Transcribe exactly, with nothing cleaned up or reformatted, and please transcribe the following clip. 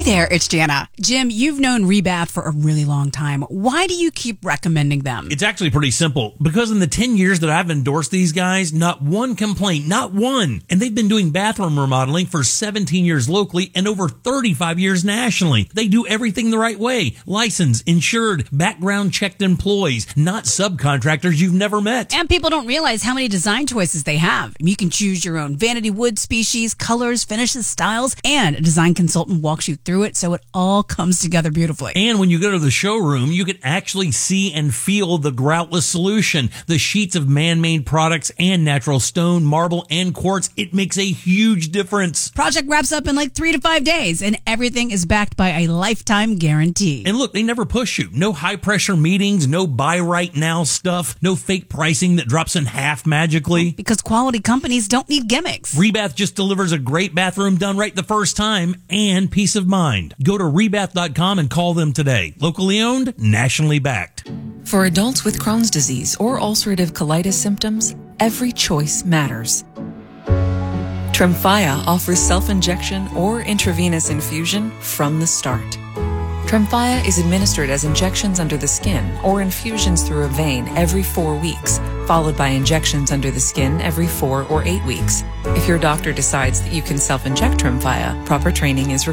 Hey there, it's Jana. Jim, you've known Rebath for a really long time. Why do you keep recommending them? It's actually pretty simple. Because in the ten years that I've endorsed these guys, not one complaint, not one. And they've been doing bathroom remodeling for seventeen years locally and over thirty-five years nationally. They do everything the right way. Licensed, insured, background checked employees, not subcontractors you've never met. And people don't realize how many design choices they have. You can choose your own vanity wood species, colors, finishes, styles, and a design consultant walks you through it so it all comes together beautifully. And when you go to the showroom, you can actually see and feel the groutless solution. The sheets of man-made products and natural stone, marble, and quartz, it makes a huge difference. Project wraps up in like three to five days, and everything is backed by a lifetime guarantee. And look, they never push you. No high-pressure meetings, no buy right now stuff, no fake pricing that drops in half magically. Because quality companies don't need gimmicks. Rebath just delivers a great bathroom done right the first time and peace of mind. Go to rebath dot com and call them today. Locally owned, nationally backed. For adults with Crohn's disease or ulcerative colitis symptoms, every choice matters. Tremfya offers self-injection or intravenous infusion from the start. Tremfya is administered as injections under the skin or infusions through a vein every four weeks, followed by injections under the skin every four or eight weeks. If your doctor decides that you can self-inject Tremfya, proper training is required.